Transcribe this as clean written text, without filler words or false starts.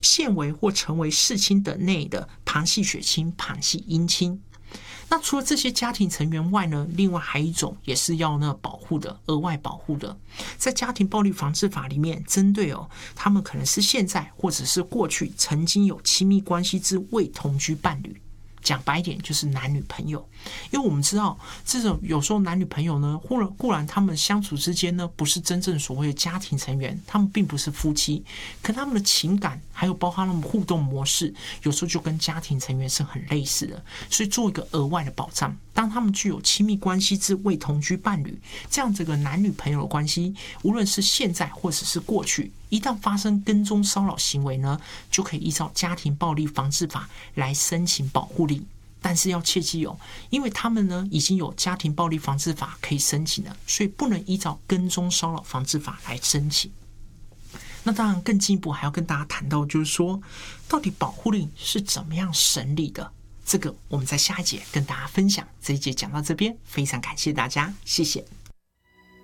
现为或成为世亲等内的旁系血亲、旁系姻亲。那除了这些家庭成员外呢，另外还有一种也是要保护的，额外保护的，在家庭暴力防治法里面，针对他们可能是现在或者是过去曾经有亲密关系之未同居伴侣。讲白一点就是男女朋友，因为我们知道这种有时候男女朋友呢，固然他们相处之间呢不是真正所谓的家庭成员，他们并不是夫妻，可他们的情感还有包括他们互动模式，有时候就跟家庭成员是很类似的，所以做一个额外的保障。当他们具有亲密关系之未同居伴侣，这样这个男女朋友的关系，无论是现在或者是过去，一旦发生跟踪骚扰行为呢，就可以依照家庭暴力防治法来申请保护令。但是要切记因为他们呢已经有家庭暴力防治法可以申请了，所以不能依照跟踪骚扰防治法来申请。那当然更进一步还要跟大家谈到，就是说到底保护令是怎么样审理的，这个我们在下一节跟大家分享。这一节讲到这边，非常感谢大家，谢谢。